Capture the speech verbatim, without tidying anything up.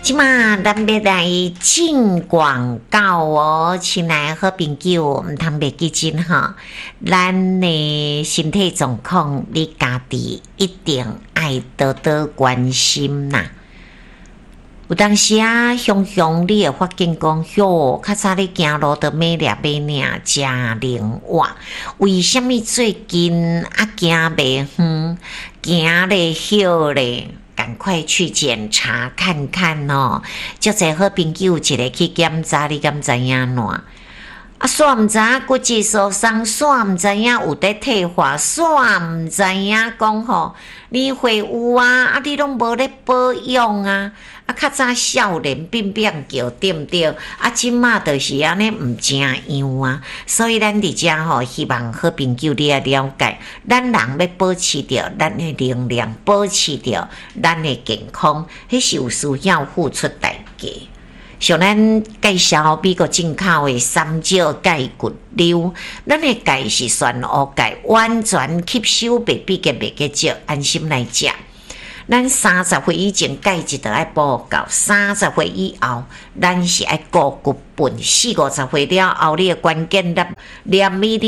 即马咱要来进广告哦，亲爱的好朋友，毋通袂记真哈。咱的身体状况，你家己一定爱多多关心呐。有当时啊，雄雄你会发现讲，哟，较早你行路都买粒买领，真灵活。为什么最近啊行袂远，行咧休咧？赶快去检查看看哦！足侪好朋友一个去检查，你敢知影喏？啊，煞毋知影骨质疏松，煞毋知影有在退化，煞毋知影讲吼，你会有啊，啊，你拢无咧保养啊！啊，较早少年变变叫对毋对？啊，即马就是安尼毋正样啊！所以咱伫遮吼，希望好朋友你也了解，咱人要保持着咱的能量，保持着咱的健康，迄是有需要付出代价。像咱介绍美国进口的三角钙骨瘤，咱的钙是选乌钙，完全吸收袂比个袂个少，安心来食。咱三十岁以前钙质就爱补够，三十岁以后咱是爱顾骨本，四五十岁了后，你的关键粒粒米